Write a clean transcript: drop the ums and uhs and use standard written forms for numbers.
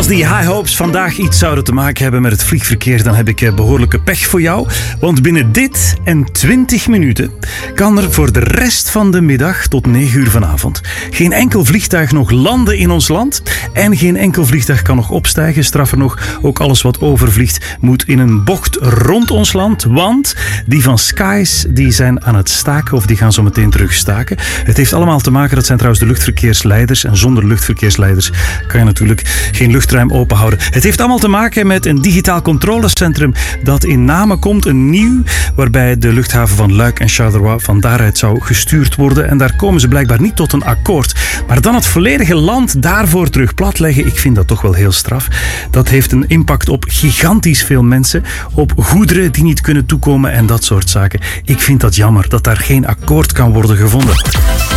die high hopes vandaag iets zouden te maken hebben met het vliegverkeer, dan heb ik behoorlijke pech voor jou. Want binnen dit en 20 minuten kan er voor de rest van de middag tot 9 uur vanavond geen enkel vliegtuig nog landen in ons land. En geen enkel vliegtuig kan nog opstijgen. Straffer nog, ook alles wat overvliegt moet in een bocht rond ons land. Want die van Skies die zijn aan het staken of die gaan zo meteen terugstaken. Het heeft allemaal te maken, dat zijn trouwens de luchtverkeersleiders. En zonder luchtverkeersleiders kan je natuurlijk geen luchtruim openhouden. Het heeft allemaal te maken met een digitaal controlecentrum dat in Namen komt. Een nieuw, waarbij de luchthaven van Luik en Charleroi van daaruit zou gestuurd worden. En daar komen ze blijkbaar niet tot een akkoord. Maar dan het volledige land daarvoor terug platleggen, ik vind dat toch wel heel straf. Dat heeft een impact op gigantisch veel mensen. Op goederen die niet kunnen toekomen en dat soort zaken. Ik vind dat jammer dat daar geen akkoord kan worden gevonden.